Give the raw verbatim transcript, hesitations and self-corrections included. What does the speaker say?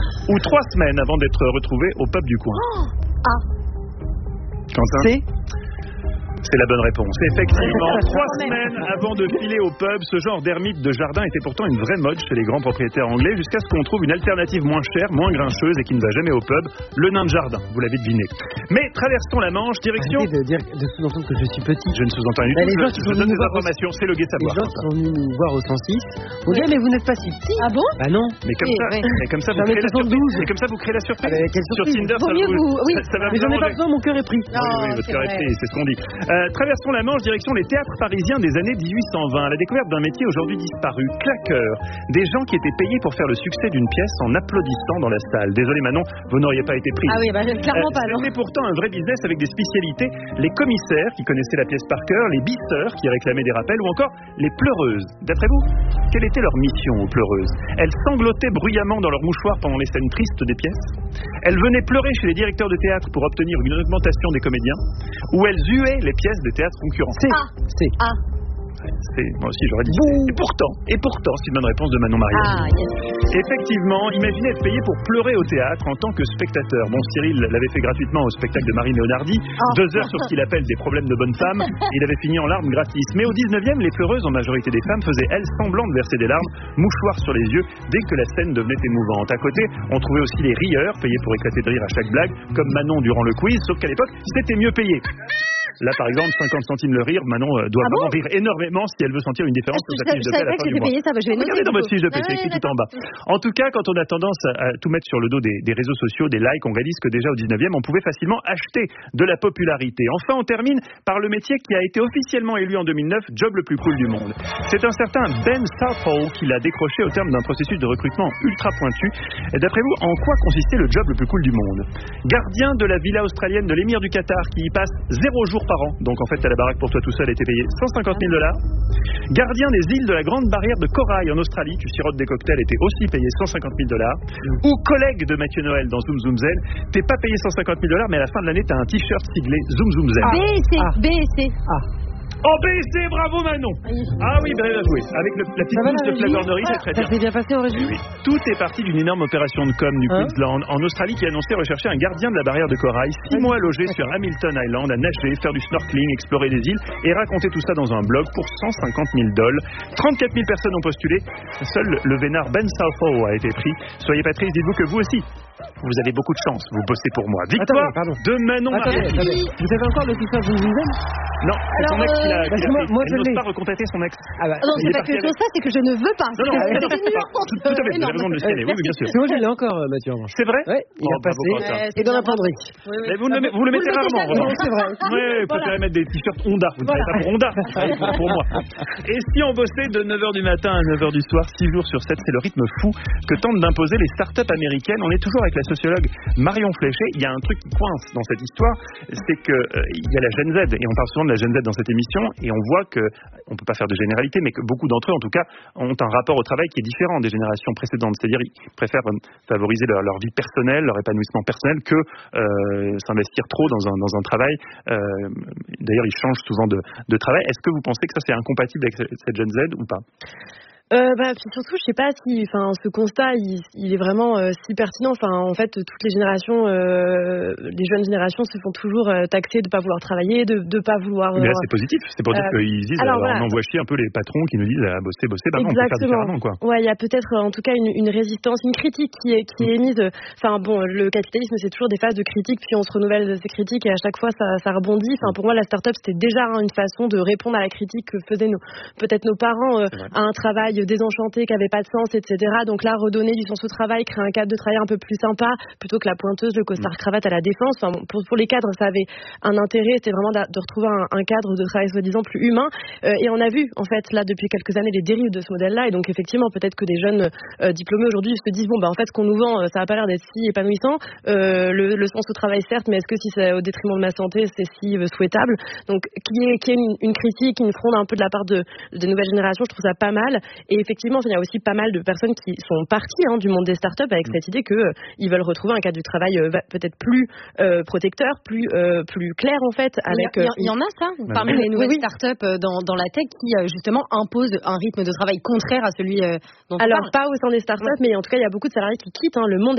ou trois semaines avant d'être retrouvé au pub du coin? Ah. Quentin? C'est C'est la bonne réponse. Effectivement, trois semaines avant de filer au pub, ce genre d'ermite de jardin était pourtant une vraie mode chez les grands propriétaires anglais, jusqu'à ce qu'on trouve une alternative moins chère, moins grincheuse et qui ne va jamais au pub, le nain de jardin. Vous l'avez deviné. Mais traversons la Manche, direction... Arrêtez de dire, de sous-entendre que je suis petit. Je ne sous-entends rien Bah, du les tout. gens Je, qui je sont donne venus des voir informations, c'est le gai Les savoir. gens qui sont venus nous voir au cent six on dit ah, mais vous n'êtes pas si petit. Ah bon? Bah non. Mais comme Oui, ça, oui. mais comme ça, vous J'en ai créez la surprise. soixante-douze. Et comme ça, vous créez la surprise. Ah, bah, quelle Sur surprise. Tinder, Vaut ça, mieux vous, vous- oui. ça, ça va Mais j'en ai vraiment- pas besoin, mon cœur est pris. Oui, oui, Oh, votre c'est cœur est vrai. pris, c'est ce qu'on dit. Euh, traversons la Manche, direction les théâtres parisiens des années dix-huit cent vingt, à la découverte d'un métier aujourd'hui disparu, claqueur. Des gens qui étaient payés pour faire le succès d'une pièce en applaudissant dans la salle. Désolé Manon, vous n'auriez pas été pris. Ah oui, bah, clairement pas, non. C'était pourtant un vrai business avec des spécialités. Les commissaires qui connaissaient la pièce par cœur, les bisseurs qui réclamaient des rappels ou encore les pleureuses. D'après vous, quelle était leur mission aux pleureuses? Elles sanglotaient bruyamment dans leurs mouchoirs pendant les scènes tristes des pièces. Elles venaient pleurer chez les directeurs de théâtre pour obtenir une augmentation des comédiens. Ou elles huaient les pièces des théâtres concurrents. C'est. Ah. C'est. Ah. C'est, moi aussi j'aurais dit. Et pourtant, et pourtant, c'est une bonne réponse de Manon Mariage. Ah, yes. Effectivement, imaginez être payé pour pleurer au théâtre en tant que spectateur. Bon, Cyril l'avait fait gratuitement au spectacle de Marie Leonardi, Oh. deux heures sur ce qu'il appelle des problèmes de bonne femme. Il avait fini en larmes gratis. Mais au dix-neuvième, les pleureuses, en majorité des femmes, faisaient elles semblant de verser des larmes, mouchoirs sur les yeux, dès que la scène devenait émouvante. À côté, on trouvait aussi les rieurs, payés pour éclater de rire à chaque blague, comme Manon durant le quiz, sauf qu'à l'époque, c'était mieux payé. Là, par exemple, cinquante centimes le rire, Manon euh, doit Ah vraiment bon rire énormément si elle veut sentir une différence sur Je sa fiche de paie à savais la pas fin que du c'était mois. payé, ça. Bah, je vais noter. Regardez dans du votre coup. fiche de paie, Ah, c'est ouais, écrit tout en bas. d'accord. En tout cas, quand on a tendance à, à tout mettre sur le dos des, des réseaux sociaux, des likes, on réalise que déjà au dix-neuvième, on pouvait facilement acheter de la popularité. Enfin, on termine par le métier qui a été officiellement élu en deux mille neuf job le plus cool du monde. C'est un certain Ben Southall qui l'a décroché au terme d'un processus de recrutement ultra pointu. Et d'après vous, en quoi consistait le job le plus cool du monde? Gardien de la villa australienne de l'émir du Qatar qui y passe zéro jour par an. Donc en fait, à la baraque pour toi tout seul était payé cent cinquante mille dollars. Gardien des îles de la Grande Barrière de Corail en Australie, tu sirotes des cocktails, était aussi payé cent cinquante mille dollars. Ou collègue de Mathieu Noël dans Zoom Zoom Zen, t'es pas payé cent cinquante mille dollars, mais à la fin de l'année, t'as un t-shirt siglé Zoom Zoom Zen. B et C. Ah. B et C. Oh, B C, bravo Manon. Ah oui, bien joué. Avec le- la petite Ça va, mousse la de régie flagornerie, c'est très Ça bien. s'est bien passé en régie? Oui. Tout est parti d'une énorme opération de com du Hein Queensland en Australie qui annonçait rechercher un gardien de la barrière de corail, six mois logé sur Hamilton Island, à nager, faire du snorkeling, explorer des îles et raconter tout ça dans un blog pour cent cinquante mille dollars. trente-quatre mille personnes ont postulé. Seul le vénard Ben Southall a été pris. Soyez Patrice, dites-vous que vous aussi, vous avez beaucoup de chance. Vous bossez pour moi. Victoire Attends, pardon. de Manon Attendez, Mariage. attendez. Vous avez encore le t-shirt d'une dizaine? Non, c'est son Alors, ex qui l'a euh, qui parce l'a que moi- fait. moi, Elle je n'ose l'ai. pas recontacter son ex. Ah bah. Ah non, Il c'est est pas parti que avec- ça, c'est que je ne veux pas. Non, non, C'est non, non, c'est non, nuance. tout, tout à fait, vous avez Énorme. raison de le signaler. Oui, oui, bien sûr. Parce que moi, je l'ai encore, euh, Mathieu, en revanche. C'est vrai? Ouais, il Oh, a bravo, passé. Quentin. Ouais, Et dans la bien, bravo. penderie. Oui, oui. Mais vous, le, vous le mettez le mettez rarement. jamais, vraiment. c'est vrai. Oui, vous Voilà. préférez mettre des t-shirts Honda. Vous ne Voilà. travaillez pas pour Honda, vous travaillez pour, pour moi. Et si on bossait de neuf heures du matin à neuf heures du soir, six jours sur sept, c'est le rythme fou que tentent d'imposer les startups américaines. On est toujours avec la sociologue Marion Fléché. Il y a un truc qui coince dans cette histoire, c'est que euh, il y a la Gen Z, et on parle souvent de la Gen Z dans cette émission, et on voit que, on peut pas faire de généralité, mais que beaucoup d'entre eux, en tout cas, ont un rapport au travail qui est différent des générations précédentes. C'est-à-dire, ils préfèrent euh, favoriser leur, leur vie personnelle, leur épanouissement personnel, que euh, s'investir trop dans un, dans un travail. Euh, d'ailleurs, ils changent souvent de, de travail. Est-ce que vous pensez que ça, c'est incompatible avec cette Gen Z ou pas? Euh, bah, puis surtout, je sais pas si, enfin, ce constat, il, il est vraiment euh, si pertinent. Enfin, en fait, toutes les générations, euh, les jeunes générations se font toujours euh, taxer de pas vouloir travailler, de de pas vouloir. Mais là, euh, c'est positif. C'est pour dire euh, qu'ils disent, alors, alors, voilà. on envoie chier un peu les patrons qui nous disent, ah, bosser, bosser, bah non, on peut faire Exactement. différemment, quoi. Ouais, il y a peut-être, euh, en tout cas, une, une résistance, une critique qui est qui est émise. Enfin, bon, le capitalisme, c'est toujours des phases de critique, puis on se renouvelle ces critiques et à chaque fois, ça, ça rebondit. Enfin, pour moi, la start-up, c'était déjà hein, une façon de répondre à la critique que faisaient nos, peut-être nos parents euh, à un travail désenchanté qui avait pas de sens, et cetera. Donc là, redonner du sens au travail, créer un cadre de travail un peu plus sympa, plutôt que la pointeuse, le costard cravate à la défense. Enfin, bon, pour, pour les cadres, ça avait un intérêt, c'était vraiment de, de retrouver un, un cadre de travail soi-disant plus humain. Euh, et on a vu, en fait, là, depuis quelques années, les dérives de ce modèle-là. Et donc, effectivement, peut-être que des jeunes euh, diplômés aujourd'hui se disent, bon, bah, en fait, ce qu'on nous vend, euh, ça n'a pas l'air d'être si épanouissant. Euh, le, le sens au travail, certes, mais est-ce que si c'est au détriment de ma santé, c'est si euh, souhaitable? Donc, qu'il y ait, qu'il y ait une, une critique, une fronde un peu de la part de, des nouvelles générations, je trouve ça pas mal. Et effectivement, il y a aussi pas mal de personnes qui sont parties hein, du monde des startups avec cette idée que euh, ils veulent retrouver un cadre du travail euh, peut-être plus euh, protecteur, plus euh, plus clair en fait. Avec Il y, a- euh, il y en a ça Bah, parmi oui. les nouvelles Oui, oui. startups euh, dans, dans la tech qui euh, justement imposent un rythme de travail contraire à celui euh, dont on alors parle. pas au sein des startups, mais en tout cas il y a beaucoup de salariés qui quittent hein, le monde